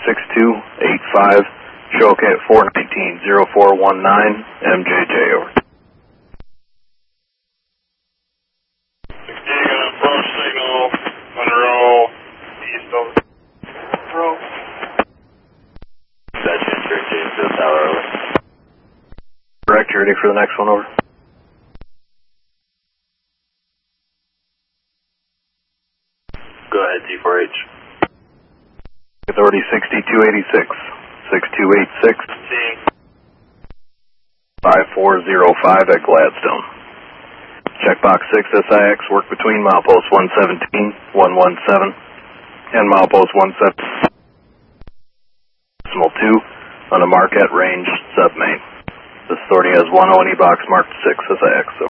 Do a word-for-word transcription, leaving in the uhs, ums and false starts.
six two eight five. Show okay at four nineteen oh four one nine, M J J, over. sixteen, approach signal, Monroe, east of Monroe. Dispatch thirteen to the tower, over. Correct, you ready for the next one, over? Go ahead, T four H. Authority sixty-two eighty-six, six two eight six, five four zero five at Gladstone. Checkbox six S I X, work between milepost one seventeen, one one seven, and milepost one seven, decimal two, on the Marquette Range sub-main. This authority has one O N E box marked six S I X.